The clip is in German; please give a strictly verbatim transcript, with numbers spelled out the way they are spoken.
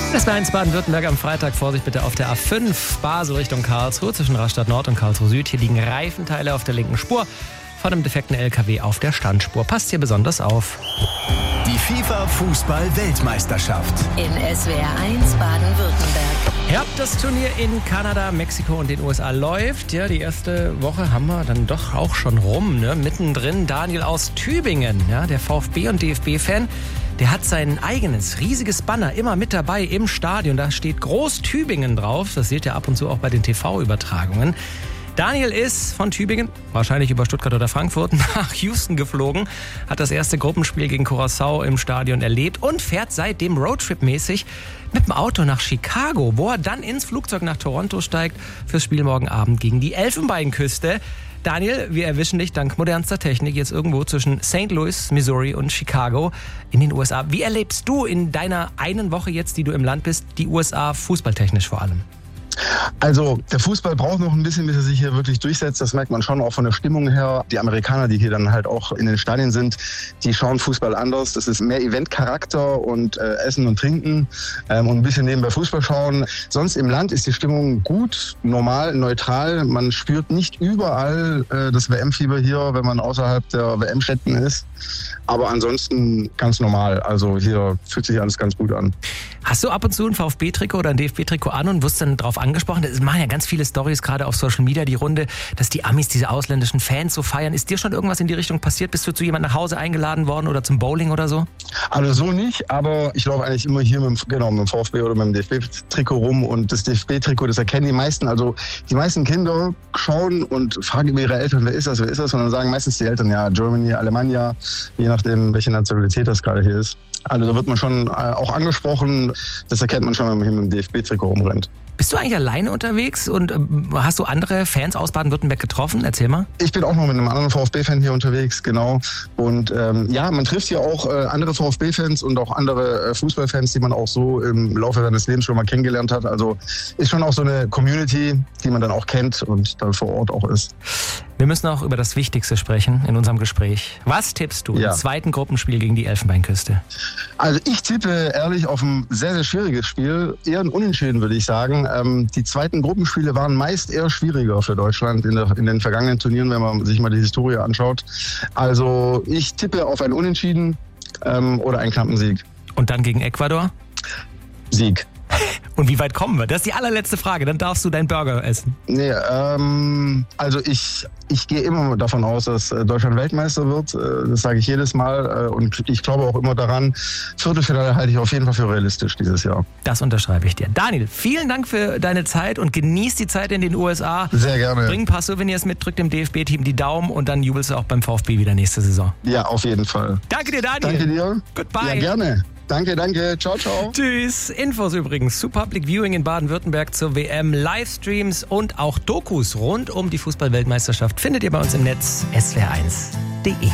S W R eins Baden-Württemberg am Freitag. Vorsicht bitte auf der A fünf Basel Richtung Karlsruhe zwischen Rastatt Nord und Karlsruhe Süd. Hier liegen Reifenteile auf der linken Spur von einem defekten L K W auf der Standspur. Passt hier besonders auf. Die FIFA-Fußball-Weltmeisterschaft in S W R eins Baden-Württemberg. Ja, das Turnier in Kanada, Mexiko und den U S A läuft. Ja, die erste Woche haben wir dann doch auch schon rum. Ne? Mittendrin Daniel aus Tübingen, ja, der VfB- und D F B-Fan. Der hat sein eigenes riesiges Banner immer mit dabei im Stadion. Da steht Groß Tübingen drauf. Das seht ihr ab und zu auch bei den T V-Übertragungen. Daniel ist von Tübingen, wahrscheinlich über Stuttgart oder Frankfurt, nach Houston geflogen, hat das erste Gruppenspiel gegen Curaçao im Stadion erlebt und fährt seitdem Roadtrip-mäßig mit dem Auto nach Chicago, wo er dann ins Flugzeug nach Toronto steigt fürs Spiel morgen Abend gegen die Elfenbeinküste. Daniel, wir erwischen dich dank modernster Technik jetzt irgendwo zwischen Saint Louis, Missouri und Chicago in den U S A. Wie erlebst du in deiner einen Woche jetzt, die du im Land bist, die U S A fußballtechnisch vor allem? Also der Fußball braucht noch ein bisschen, bis er sich hier wirklich durchsetzt. Das merkt man schon auch von der Stimmung her. Die Amerikaner, die hier dann halt auch in den Stadien sind, die schauen Fußball anders. Das ist mehr Eventcharakter und äh, Essen und Trinken ähm, und ein bisschen nebenbei Fußball schauen. Sonst im Land ist die Stimmung gut, normal, neutral. Man spürt nicht überall äh, das W M-Fieber hier, wenn man außerhalb der W M-Städten ist. Aber ansonsten ganz normal. Also hier fühlt sich alles ganz gut an. Hast du ab und zu ein VfB-Trikot oder ein D F B-Trikot an und wirst dann darauf angesprochen? Es machen ja ganz viele Storys gerade auf Social Media die Runde, dass die Amis diese ausländischen Fans so feiern. Ist dir schon irgendwas in die Richtung passiert? Bist du zu jemandem nach Hause eingeladen worden oder zum Bowling oder so? Also so nicht, aber ich laufe eigentlich immer hier mit, dem, genau, mit dem VfB oder mit dem D F B-Trikot rum und das D F B-Trikot, das erkennen die meisten. Also die meisten Kinder schauen und fragen über ihre Eltern, wer ist das, wer ist das? Und dann sagen meistens die Eltern, ja, Germany, Alemannia, je nachdem, welche Nationalität das gerade hier ist. Also da wird man schon auch angesprochen, das erkennt man schon, wenn man hier mit dem D F B-Trikot rumrennt. Bist du eigentlich alleine unterwegs und hast du andere Fans aus Baden-Württemberg getroffen? Erzähl mal. Ich bin auch noch mit einem anderen VfB-Fan hier unterwegs, genau. Und ähm, ja, man trifft hier auch äh, andere VfB-Fans und auch andere äh, Fußballfans, die man auch so im Laufe seines Lebens schon mal kennengelernt hat. Also ist schon auch so eine Community, die man dann auch kennt und dann vor Ort auch ist. Wir müssen auch über das Wichtigste sprechen in unserem Gespräch. Was tippst du ja. im zweiten Gruppenspiel gegen die Elfenbeinküste? Also ich tippe ehrlich auf ein sehr, sehr schwieriges Spiel. Eher ein Unentschieden, würde ich sagen. Ähm, die zweiten Gruppenspiele waren meist eher schwieriger für Deutschland in, der, in den vergangenen Turnieren, wenn man sich mal die Historie anschaut. Also ich tippe auf ein Unentschieden ähm, oder einen knappen Sieg. Und dann gegen Ecuador? Sieg. Und wie weit kommen wir? Das ist die allerletzte Frage. Dann darfst du deinen Burger essen. Nee, ähm, also ich, ich gehe immer davon aus, dass Deutschland Weltmeister wird. Das sage ich jedes Mal. Und ich glaube auch immer daran, Viertelfinale halte ich auf jeden Fall für realistisch dieses Jahr. Das unterschreibe ich dir. Daniel, vielen Dank für deine Zeit und genieß die Zeit in den U S A. Sehr gerne. Bring ein paar Souvenirs mit, drück dem D F B-Team die Daumen und dann jubelst du auch beim VfB wieder nächste Saison. Ja, auf jeden Fall. Danke dir, Daniel. Danke dir. Goodbye. Ja, gerne. Danke, danke. Ciao, ciao. Tschüss. Infos übrigens zu Public Viewing in Baden-Württemberg zur W M, Livestreams und auch Dokus rund um die Fußball-Weltmeisterschaft findet ihr bei uns im Netz S W R eins punkt de.